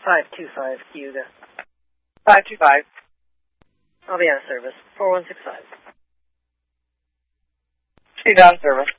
525 Cayuga. 525. I'll be out of service. 4165. She's out of service.